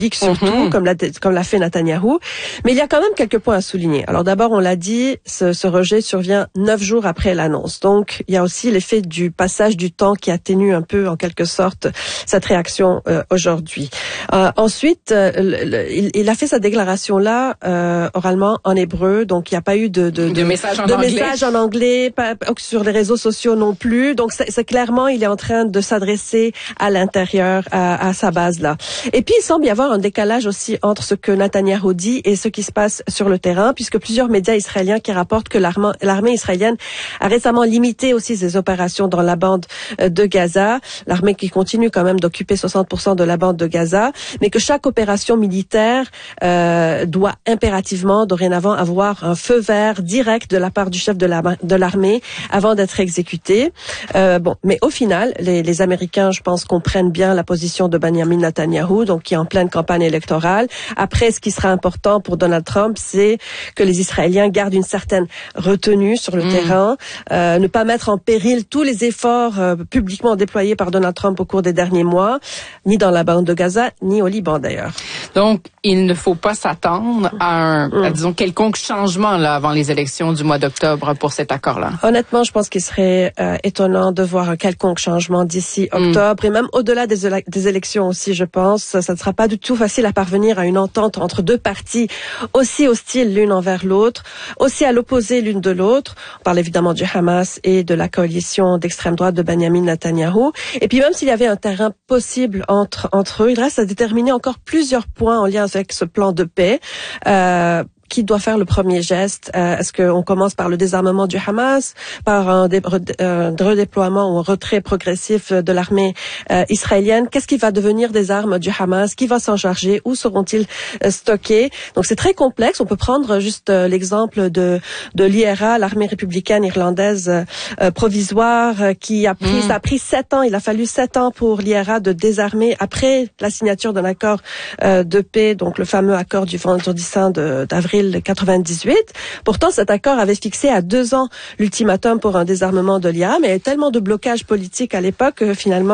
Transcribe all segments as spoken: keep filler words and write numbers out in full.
surtout, mm-hmm. comme l'a comme l'a fait Netanyahou. Mais il y a quand même quelques points à souligner. Alors d'abord, on l'a dit, ce, ce rejet survient neuf jours après l'annonce. Donc il y a aussi l'effet du passage du temps qui atténue un peu, en quelque sorte, cette réaction euh, aujourd'hui. Euh, ensuite, euh, le, le, il, il a fait sa déclaration là euh, oralement en hébreu. Donc il n'y a pas eu de de, de, de messages en de anglais, message en anglais pas, pas sur les réseaux sociaux non plus. Donc c'est, c'est clairement, il est en train de s'adresser à l'intérieur, à, à sa base là. Et puis il semble y avoir un décalage aussi entre ce que Netanyahou dit et ce qui se passe sur le terrain, puisque plusieurs médias israéliens qui rapportent que l'armée, l'armée israélienne a récemment limité aussi ses opérations dans la bande de Gaza, l'armée qui continue quand même d'occuper soixante pour cent de la bande de Gaza, mais que chaque opération militaire euh, doit impérativement dorénavant avoir un feu vert direct de la part du chef de, la, de l'armée avant d'être exécuté. Euh, bon, mais au final, les, les Américains, je pense, comprennent bien la position de Benjamin Netanyahou, donc qui est en pleine campagne électorale. Après, ce qui sera important pour Donald Trump, c'est que les Israéliens gardent une certaine retenue sur le mmh. terrain, euh, ne pas mettre en péril tous les efforts euh, publiquement déployés par Donald Trump au cours des derniers mois, ni dans la bande de Gaza, ni au Liban d'ailleurs. Donc, il ne faut pas s'attendre à un, mmh. à, disons, quelconque changement là avant les élections du mois d'octobre pour cet accord-là. Honnêtement, je pense qu'il serait euh, étonnant de voir un quelconque changement d'ici octobre, mmh. et même au-delà des, éle- des élections aussi, je pense. Ça ne sera pas du tout facile à parvenir à une entente entre deux parties aussi hostiles l'une envers l'autre, aussi à l'opposé l'une de l'autre. On parle évidemment du Hamas et de la coalition d'extrême droite de Benjamin Netanyahou. Et puis même s'il y avait un terrain possible entre entre eux, il reste à déterminer encore plusieurs points en lien avec ce plan de paix. Euh, Qui doit faire le premier geste? Euh, est-ce qu'on commence par le désarmement du Hamas, par un, dé- un redéploiement ou un retrait progressif de l'armée euh, israélienne? Qu'est-ce qui va devenir des armes du Hamas? Qui va s'en charger? Où seront-ils euh, stockés? Donc c'est très complexe. On peut prendre juste euh, l'exemple de de l'I R A, l'armée républicaine irlandaise euh, provisoire, euh, qui a pris, mmh. ça a pris sept ans. Il a fallu sept ans pour l'I R A de désarmer après la signature d'un accord euh, de paix, donc le fameux accord du Vendredi saint de, d'avril quatre-vingt-dix-huit. Pourtant, cet accord avait fixé à deux ans l'ultimatum pour un désarmement de l'I R A, mais il y avait tellement de blocages politiques à l'époque que finalement,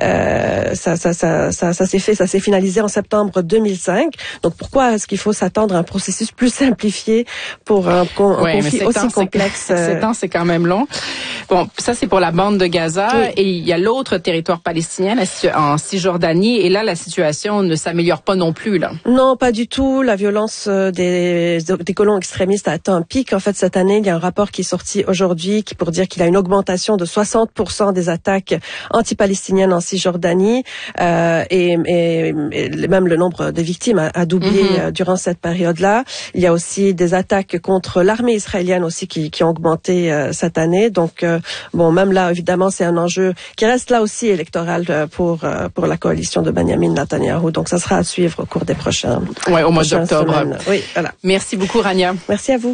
euh, ça, ça, ça, ça, ça s'est fait, ça s'est finalisé en septembre deux mille cinq. Donc, pourquoi est-ce qu'il faut s'attendre à un processus plus simplifié pour un, un ouais, conflit aussi ans, complexe? C'est, sept ans, c'est quand même long. Bon, ça, c'est pour la bande de Gaza. Oui. Et il y a l'autre territoire palestinien, la, en Cisjordanie. Et là, la situation ne s'améliore pas non plus, là. Non, pas du tout. La violence des des colons extrémistes a atteint un pic. En fait, cette année, il y a un rapport qui est sorti aujourd'hui qui pour dire qu'il y a une augmentation de soixante pour cent des attaques anti-palestiniennes en Cisjordanie, euh, et, et, et même le nombre de victimes a, a doublé mm-hmm. euh, durant cette période-là. Il y a aussi des attaques contre l'armée israélienne aussi qui, qui ont augmenté euh, cette année. Donc, euh, bon, même là, évidemment, c'est un enjeu qui reste là aussi électoral euh, pour euh, pour la coalition de Benjamin Netanyahou. Donc, ça sera à suivre au cours des prochains. Ouais, au mois d'octobre. Semaines. Oui, voilà. Merci beaucoup, Rania. Merci à vous.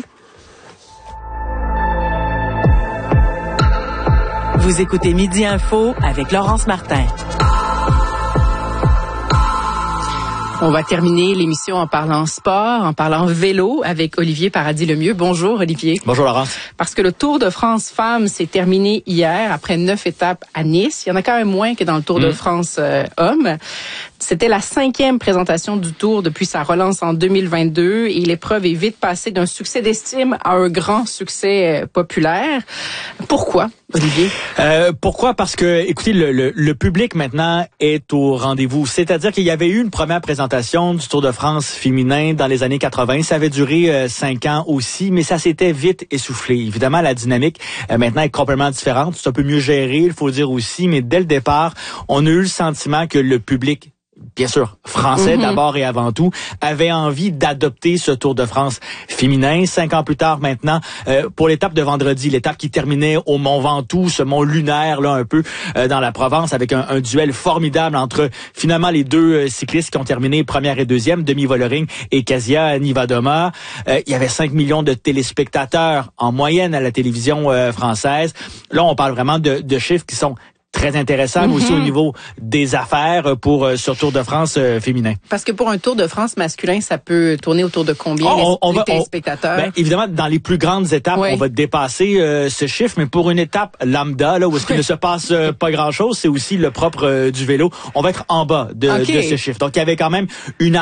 Vous écoutez Midi Info avec Laurence Martin. On va terminer l'émission en parlant sport, en parlant vélo avec Olivier Paradis-Lemieux. Bonjour, Olivier. Bonjour, Laurence. Parce que le Tour de France femmes s'est terminé hier après neuf étapes à Nice. Il y en a quand même moins que dans le Tour mmh. de France euh, hommes. C'était la cinquième présentation du Tour depuis sa relance en deux mille vingt-deux et l'épreuve est vite passée d'un succès d'estime à un grand succès euh, populaire. Pourquoi, Olivier? Euh, pourquoi? Parce que, écoutez, le, le, le public maintenant est au rendez-vous. C'est-à-dire qu'il y avait eu une première présentation du Tour de France féminin dans les années quatre-vingts. Ça avait duré euh, cinq ans aussi, mais ça s'était vite essoufflé. Évidemment, la dynamique euh, maintenant est complètement différente. C'est un peu mieux géré, il faut dire aussi, mais dès le départ, on a eu le sentiment que le public, bien sûr, français mm-hmm. d'abord et avant tout, avait envie d'adopter ce Tour de France féminin. Cinq ans plus tard maintenant, euh, pour l'étape de vendredi, l'étape qui terminait au Mont Ventoux, ce mont lunaire là un peu euh, dans la Provence, avec un, un duel formidable entre finalement les deux euh, cyclistes qui ont terminé première et deuxième, Demi Vollering et Kasia Niewiadoma. Euh, il y avait cinq millions de téléspectateurs en moyenne à la télévision euh, française. Là, on parle vraiment de, de chiffres qui sont très intéressant, mais mm-hmm. aussi au niveau des affaires pour euh, ce Tour de France euh, féminin. Parce que pour un Tour de France masculin, ça peut tourner autour de combien oh, on, on les va, téléspectateurs? On, ben, évidemment, dans les plus grandes étapes, oui. on va dépasser euh, ce chiffre, mais pour une étape lambda, là où est-ce qu'il ne se passe euh, pas grand-chose, c'est aussi le propre euh, du vélo. On va être en bas de, okay. de ce chiffre. Donc, il y avait quand même une